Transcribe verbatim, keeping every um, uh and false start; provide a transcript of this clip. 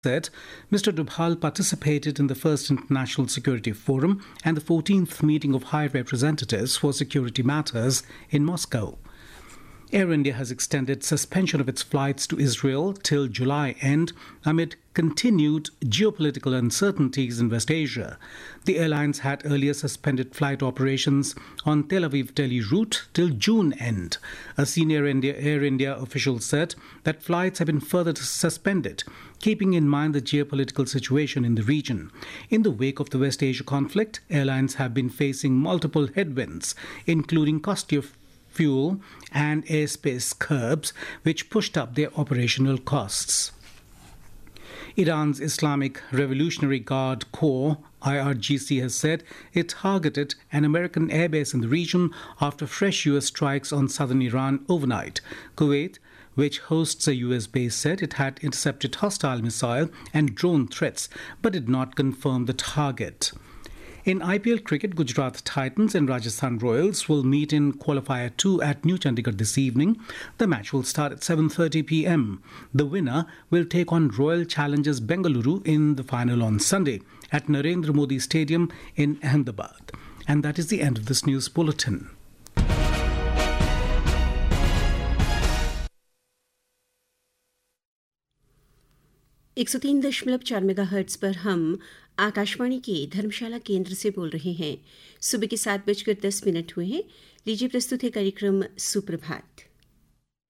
said Mister Dubhal participated in the first International Security Forum and the fourteenth meeting of High Representatives for Security Matters in Moscow. Air India has extended suspension of its flights to Israel till July end amid continued geopolitical uncertainties in West Asia. The airlines had earlier suspended flight operations on Tel Aviv-Delhi route till June end. A senior India, Air India official said that flights have been further suspended, keeping in mind the geopolitical situation in the region. In the wake of the West Asia conflict, airlines have been facing multiple headwinds, including costly fuel and airspace curbs, which pushed up their operational costs. Iran's Islamic Revolutionary Guard Corps, I R G C, has said it targeted an American airbase in the region after fresh U S strikes on southern Iran overnight. Kuwait, which hosts a U S base, said it had intercepted hostile missile and drone threats, but did not confirm the target. In I P L cricket, Gujarat Titans and Rajasthan Royals will meet in Qualifier two at New Chandigarh this evening. The match will start at seven thirty p m. The winner will take on Royal Challengers Bengaluru in the final on Sunday at Narendra Modi Stadium in Ahmedabad. And that is the end of this news bulletin. एक सौ तीन दशमलव चार mega hertz पर हम आकाशवाणी के धर्मशाला केंद्र से बोल रहे हैं। सुबह के सात बजकर दस मिनट हुए हैं। लीजिए प्रस्तुत है कार्यक्रम सुप्रभात।